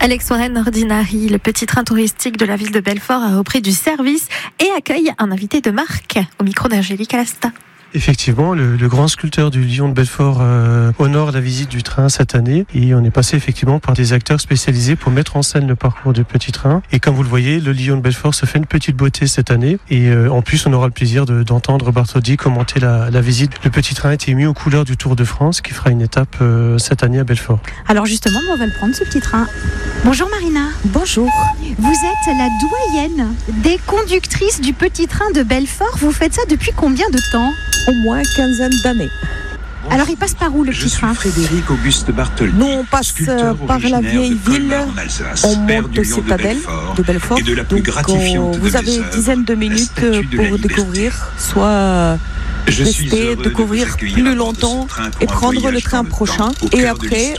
Alex Warren Ordinary, le petit train touristique de la ville de Belfort, a repris du service et accueille un invité de marque au micro d'Angélique Alasta. Effectivement, le grand sculpteur du Lion de Belfort honore la visite du train cette année et on est passé effectivement par des acteurs spécialisés pour mettre en scène le parcours du petit train. Et comme vous le voyez, le Lion de Belfort se fait une petite beauté cette année et en plus on aura le plaisir d'entendre Bartholdi commenter la visite. Le petit train a été mis aux couleurs du Tour de France qui fera une étape cette année à Belfort. Alors justement, on va le prendre ce petit train. Bonjour Marina. Bonjour. Vous êtes la doyenne des conductrices du petit train de Belfort. Vous faites ça depuis combien de temps ? Au moins quinzaine d'années. Alors il passe par où le petit train ? Frédéric Auguste Bartholdi. Nous on passe par la vieille ville, on monte au citadelle de Belfort. Donc vous avez une dizaine de minutes pour découvrir, soit rester, découvrir plus longtemps et prendre le train prochain. Et après,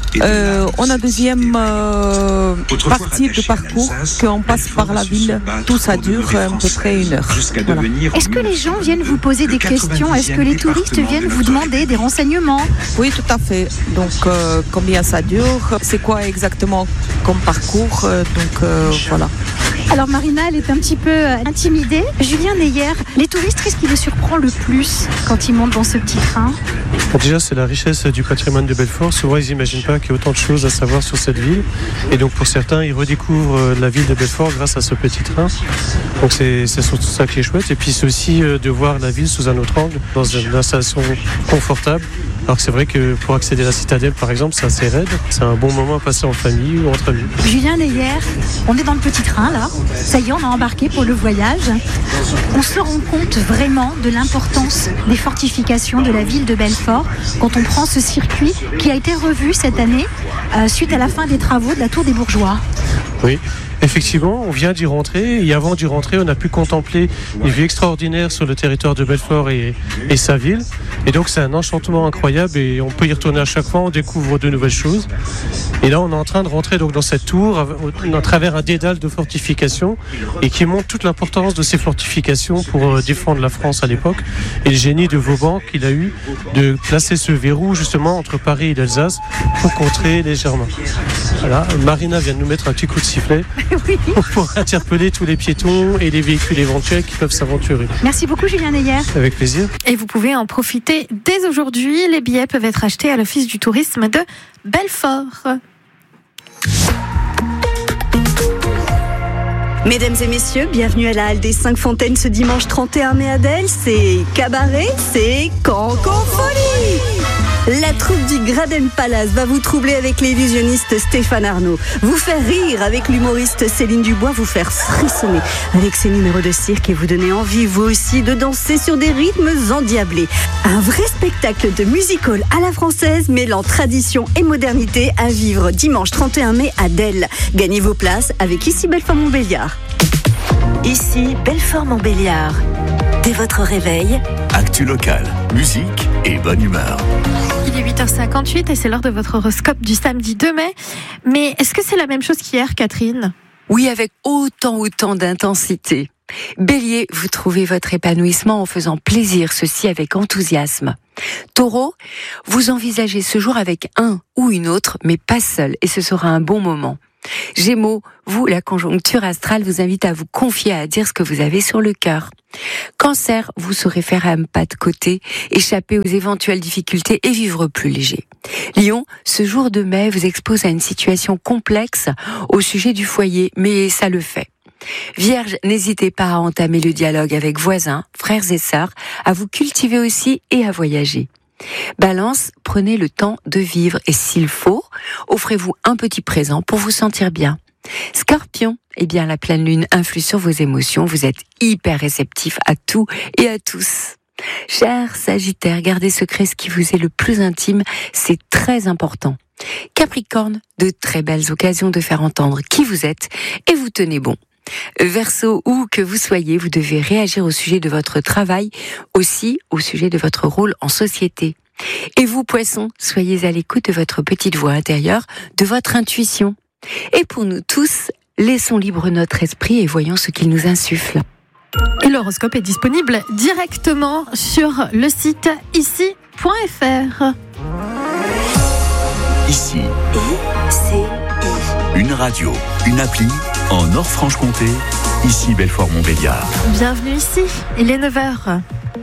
on a deuxième partie de parcours qu'on passe par la ville. Tout ça dure à peu près 1 heure. Voilà. Est-ce que les gens viennent vous poser des questions ? Est-ce que les touristes viennent vous demander des renseignements ? Oui, tout à fait. Donc, combien ça dure ? C'est quoi exactement comme parcours ? Voilà. Alors Marina, elle est un petit peu intimidée. Julien Neyer, les touristes, qu'est-ce qui les surprend le plus quand ils montent dans ce petit train ? Déjà, c'est la richesse du patrimoine de Belfort. Souvent, ils n'imaginent pas qu'il y a autant de choses à savoir sur cette ville. Et donc, pour certains, ils redécouvrent la ville de Belfort grâce à ce petit train. Donc, c'est surtout ça qui est chouette. Et puis, c'est aussi de voir la ville sous un autre angle, dans une installation confortable. Alors que c'est vrai que pour accéder à la citadelle, par exemple, c'est assez raide. C'est un bon moment à passer en famille ou entre amis. Julien Neyer, on est dans le petit train, là. Ça y est, on a embarqué pour le voyage. On se rend compte vraiment de l'importance des fortifications de la ville de Belfort quand on prend ce circuit qui a été revu cette année suite à la fin des travaux de la Tour des Bourgeois. Oui. Effectivement, on vient d'y rentrer et avant d'y rentrer, on a pu contempler une vue extraordinaire sur le territoire de Belfort et sa ville. Et donc c'est un enchantement incroyable et on peut y retourner à chaque fois, on découvre de nouvelles choses. Et là, on est en train de rentrer donc dans cette tour à travers un dédale de fortifications et qui montre toute l'importance de ces fortifications pour défendre la France à l'époque et le génie de Vauban qu'il a eu de placer ce verrou justement entre Paris et l'Alsace pour contrer les Germains. Voilà, Marina vient de nous mettre un petit coup de sifflet. Oui. Pour interpeller tous les piétons et les véhicules éventuels qui peuvent s'aventurer. Merci beaucoup Julien Neyer. Avec plaisir. Et vous pouvez en profiter dès aujourd'hui. Les billets peuvent être achetés à l'Office du tourisme de Belfort. Mesdames et messieurs, bienvenue à la Halle des 5 Fontaines ce dimanche 31 mai à Delle. C'est cabaret, c'est Cancophonie. La troupe du Graden Palace va vous troubler avec l'illusionniste Stéphane Arnaud, vous faire rire avec l'humoriste Céline Dubois, vous faire frissonner avec ses numéros de cirque et vous donner envie, vous aussi, de danser sur des rythmes endiablés. Un vrai spectacle de music-hall à la française, mêlant tradition et modernité, à vivre dimanche 31 mai à Delle. Gagnez vos places avec Ici Belfort-Montbéliard. Ici Belfort-Montbéliard. Dès votre réveil, actu local, musique et bonne humeur. Il est 8h58 et c'est l'heure de votre horoscope du samedi 2 mai. Mais est-ce que c'est la même chose qu'hier, Catherine ? Oui, avec autant d'intensité. Bélier, vous trouvez votre épanouissement en faisant plaisir, ceci avec enthousiasme. Taureau, vous envisagez ce jour avec un ou une autre, mais pas seul, et ce sera un bon moment. Gémeaux, vous, la conjoncture astrale vous invite à vous confier, à dire ce que vous avez sur le cœur. Cancer, vous saurez faire un pas de côté, échapper aux éventuelles difficultés et vivre plus léger. Lion, ce jour de mai vous expose à une situation complexe au sujet du foyer, mais ça le fait. Vierge, n'hésitez pas à entamer le dialogue avec voisins, frères et sœurs, à vous cultiver aussi et à voyager. Balance, prenez le temps de vivre et s'il faut, offrez-vous un petit présent pour vous sentir bien. Scorpion, la pleine lune influe sur vos émotions, vous êtes hyper réceptif à tout et à tous. Cher Sagittaire, gardez secret ce qui vous est le plus intime, c'est très important. Capricorne, de très belles occasions de faire entendre qui vous êtes et vous tenez bon. Verseau, où que vous soyez, vous devez réagir au sujet de votre travail, aussi au sujet de votre rôle en société. Et vous, Poissons, soyez à l'écoute de votre petite voix intérieure, de votre intuition. Et pour nous tous, laissons libre notre esprit et voyons ce qu'il nous insuffle. Et l'horoscope est disponible directement sur le site ici.fr. Ici. et c'est Une radio, une appli, en Nord-Franche-Comté, ici Belfort-Montbéliard. Bienvenue ici, il est 9h.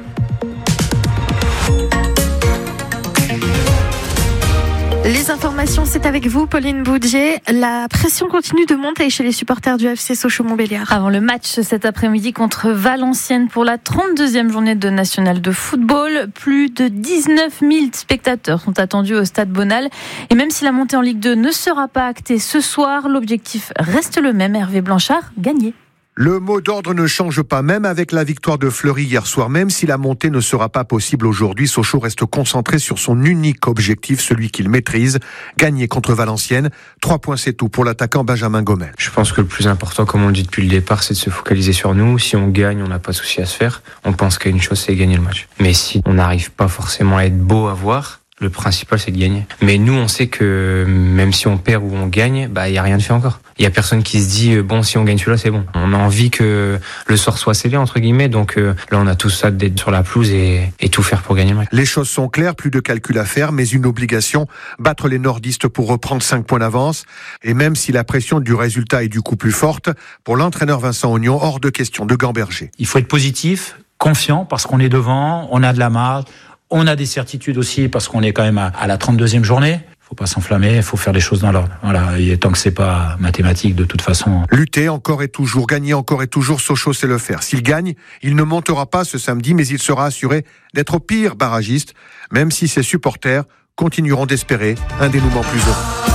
Les informations, c'est avec vous, Pauline Boudier. La pression continue de monter chez les supporters du FC Sochaux-Montbéliard. Avant le match cet après-midi contre Valenciennes pour la 32e journée de National de football, plus de 19 000 spectateurs sont attendus au Stade Bonal. Et même si la montée en Ligue 2 ne sera pas actée ce soir, l'objectif reste le même. Hervé Blanchard, gagner. Le mot d'ordre ne change pas, même avec la victoire de Fleury hier soir. Même si la montée ne sera pas possible aujourd'hui, Sochaux reste concentré sur son unique objectif, celui qu'il maîtrise, gagner contre Valenciennes. 3 points, c'est tout pour l'attaquant Benjamin Gomel. Je pense que le plus important, comme on le dit depuis le départ, c'est de se focaliser sur nous. Si on gagne, on n'a pas de souci à se faire. On pense qu'à une chose, c'est gagner le match. Mais si on n'arrive pas forcément à être beau à voir, le principal, c'est de gagner. Mais nous, on sait que même si on perd ou on gagne, il n'y a rien de fait encore. Il n'y a personne qui se dit, si on gagne celui-là, c'est bon. On a envie que le sort soit scellé, entre guillemets. Donc là, on a tous hâte d'être sur la pelouse et tout faire pour gagner le match. Les choses sont claires, plus de calcul à faire, mais une obligation, battre les nordistes pour reprendre 5 points d'avance. Et même si la pression du résultat est du coup plus forte, pour l'entraîneur Vincent Ognon, hors de question de gamberger. Il faut être positif, confiant, parce qu'on est devant, on a de la marge. On a des certitudes aussi parce qu'on est quand même à la 32e journée. Faut pas s'enflammer, il faut faire les choses dans l'ordre. Voilà, et tant que c'est pas mathématique de toute façon. Lutter encore et toujours, gagner encore et toujours, Sochaux sait le faire. S'il gagne, il ne montera pas ce samedi, mais il sera assuré d'être au pire barragiste, même si ses supporters continueront d'espérer un dénouement plus heureux.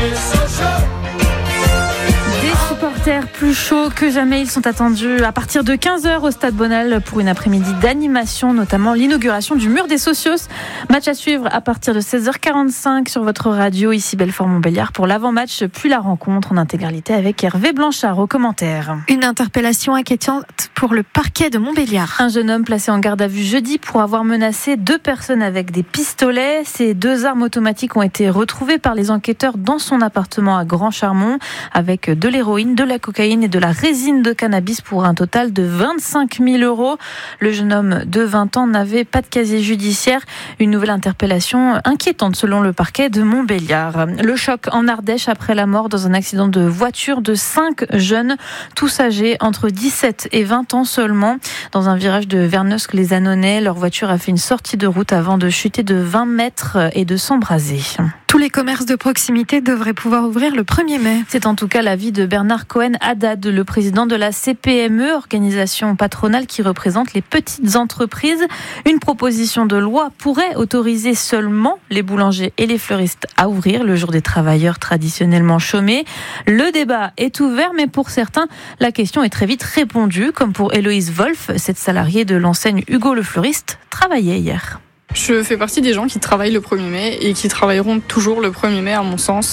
Plus chaud que jamais, ils sont attendus à partir de 15h au Stade Bonal pour une après-midi d'animation, notamment l'inauguration du mur des Socios. Match à suivre à partir de 16h45 sur votre radio, ici Belfort-Montbéliard, pour l'avant-match puis la rencontre en intégralité avec Hervé Blanchard au commentaire. Une interpellation inquiétante pour le parquet de Montbéliard. Un jeune homme placé en garde à vue jeudi pour avoir menacé 2 personnes avec des pistolets. Ces 2 armes automatiques ont été retrouvées par les enquêteurs dans son appartement à Grand-Charmont avec de l'héroïne, de la cocaïne et de la résine de cannabis pour un total de 25 000 €. Le jeune homme de 20 ans n'avait pas de casier judiciaire. Une nouvelle interpellation inquiétante selon le parquet de Montbéliard. Le choc en Ardèche après la mort dans un accident de voiture de 5 jeunes, tous âgés entre 17 et 20 ans seulement. Dans un virage de Vernosque-les-Annonais, leur voiture a fait une sortie de route avant de chuter de 20 mètres et de s'embraser. Tous les commerces de proximité devraient pouvoir ouvrir le 1er mai. C'est en tout cas l'avis de Bernard Cohen-Haddad, le président de la CPME, organisation patronale qui représente les petites entreprises. Une proposition de loi pourrait autoriser seulement les boulangers et les fleuristes à ouvrir le jour des travailleurs traditionnellement chômés. Le débat est ouvert, mais pour certains, la question est très vite répondue, comme pour Héloïse Wolf, cette salariée de l'enseigne Hugo le Fleuriste, travaillait hier. Je fais partie des gens qui travaillent le 1er mai et qui travailleront toujours le 1er mai à mon sens.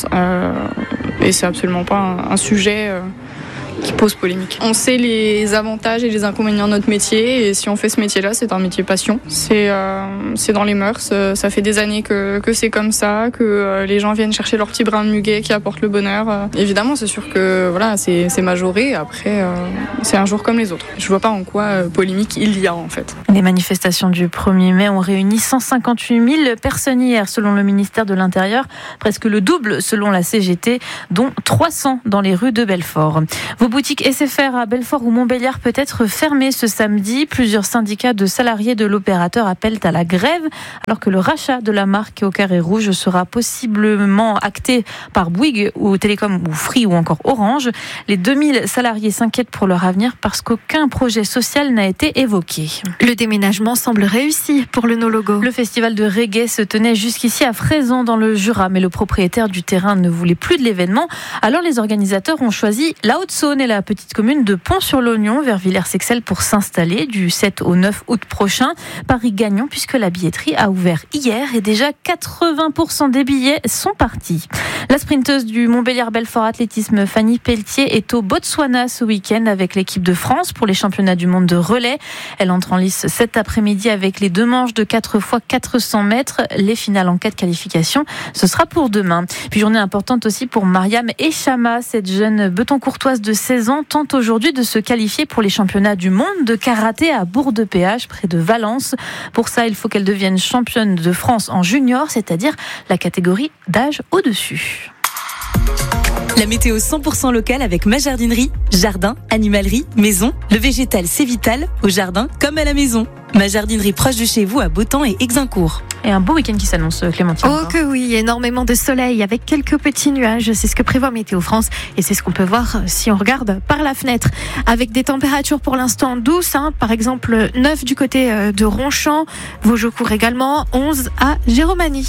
Et c'est absolument pas un sujet qui pose polémique. On sait les avantages et les inconvénients de notre métier et si on fait ce métier-là, c'est un métier passion. C'est dans les mœurs, ça fait des années que c'est comme ça, que les gens viennent chercher leur petit brin de muguet qui apporte le bonheur. Évidemment, c'est sûr que voilà, c'est majoré, après c'est un jour comme les autres. Je vois pas en quoi polémique il y a en fait. Les manifestations du 1er mai ont réuni 158 000 personnes hier selon le ministère de l'Intérieur, presque le double selon la CGT, dont 300 dans les rues de Belfort. Vos boutiques SFR à Belfort ou Montbéliard peut être fermées ce samedi. Plusieurs syndicats de salariés de l'opérateur appellent à la grève, alors que le rachat de la marque au carré rouge sera possiblement acté par Bouygues ou Télécom ou Free ou encore Orange. Les 2000 salariés s'inquiètent pour leur avenir parce qu'aucun projet social n'a été évoqué. Le déménagement semble réussi pour le No Logo. Le festival de reggae se tenait jusqu'ici à Fraison dans le Jura, mais le propriétaire du terrain ne voulait plus de l'événement. Alors les organisateurs ont choisi la Haute-Saône et la petite commune de Pont-sur-l'Oignon vers Villers-Sexcel pour s'installer du 7 au 9 août prochain. Paris gagnant puisque la billetterie a ouvert hier et déjà 80% des billets sont partis. La sprinteuse du Montbéliard-Belfort Athlétisme Fanny Pelletier est au Botswana ce week-end avec l'équipe de France pour les championnats du monde de relais. Elle entre en lice cet après-midi avec les 2 manches de 4 x 400 mètres. Les finales en cas de qualification, ce sera pour demain. Puis journée importante aussi pour Mariam Echama, cette jeune betoncourtoise de 16 ans tente aujourd'hui de se qualifier pour les championnats du monde de karaté à Bourg-de-Péage, près de Valence. Pour ça, il faut qu'elle devienne championne de France en junior, c'est-à-dire la catégorie d'âge au-dessus. La météo 100% locale avec ma jardinerie. Jardin, animalerie, maison. Le végétal, c'est vital, au jardin comme à la maison. Ma jardinerie proche de chez vous à Beautemps et Exincourt. Et un beau week-end qui s'annonce, Clémentine. Oh que oui, énormément de soleil avec quelques petits nuages. C'est ce que prévoit Météo France et c'est ce qu'on peut voir si on regarde par la fenêtre. Avec des températures pour l'instant douces, par exemple 9 du côté de Ronchamp, Vaugecourt également, 11 à Giromagny.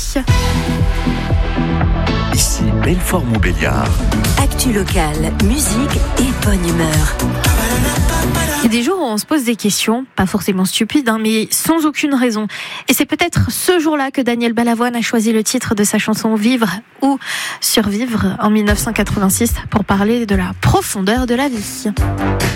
Ici Belfort-Montbéliard. Actu locale, musique et bonne humeur. Il y a des jours où on se pose des questions, pas forcément stupides, mais sans aucune raison. Et c'est peut-être ce jour-là que Daniel Balavoine a choisi le titre de sa chanson Vivre ou Survivre en 1986 pour parler de la profondeur de la vie.